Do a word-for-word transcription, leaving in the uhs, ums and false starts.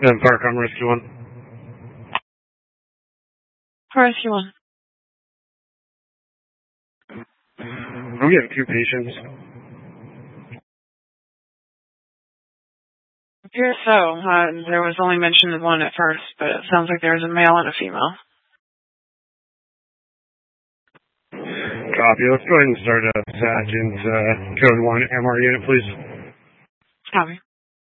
And Parcom Rescue one. Rescue one. We have two patients. Appears so. Uh, there was only mention of one at first, but it sounds like there's a male and a female. Copy. Let's go ahead and start a Sergeant uh, Code one M R unit, please. Copy.